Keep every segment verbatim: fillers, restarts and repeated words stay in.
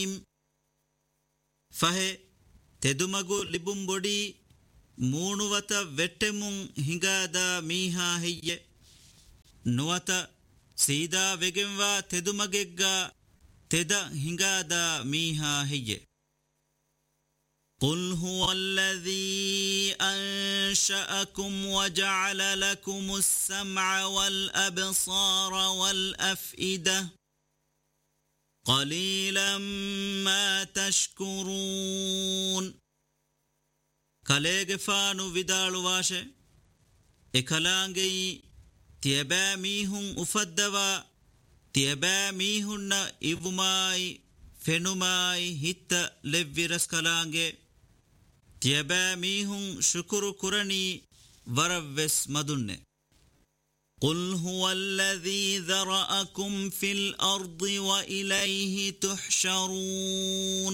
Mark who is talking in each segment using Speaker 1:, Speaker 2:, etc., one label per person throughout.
Speaker 1: ಫಹೆ ತೆದುಮಗು ಲಿಬುಂಬೊಡಿ ಮೂಣುವತ ವೆಟ್ಟೆಮುಂ ಹಿಂಗಾದ ಮೀಹಾ ಹೆಯ್ಯೆ ನುವತ ಸೀದಾ ವೆಗೆಂವಾ ತೆದುಮಗೆಗ್ಗ ತೆದ ಹಿಂಗಾದ ಮೀಹಾ ಹೆಯ್ಯೆ قل هو الذي أنشأكم وجعل لكم السمع والأبصار والأفئدة قليلا ما تشكرون كاليغفانو vidaalu waashe ekalaangei tiyaba mihun ufaddawa tiyaba mihunna ivumai fenumai hitta levviras kalaange tiyaba mihun shukuru kurani waravves madunne قل هو الذي ذرأكم في الأرض وإليه تحشرون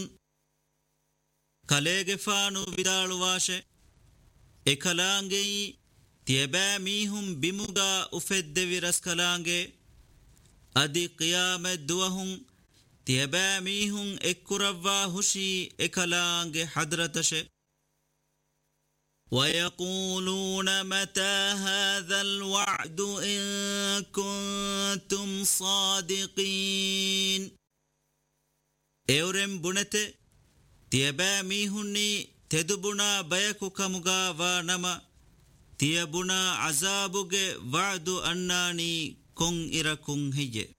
Speaker 1: كاليغفانو vidaalu waashe ekalaangei tiyaba mihun bimuga ufeddeviras kalaange adi qiyamet duwahun tiyaba mihun ekkuravva hushi ekalaange hadratashe ويقولون متى هذا الوعد إن كنتم صادقين اورم بنته تيبا ميهني تدبنا بيكو كمغا ونما تيبنا عذابوغ وعد أناني كون إركون هي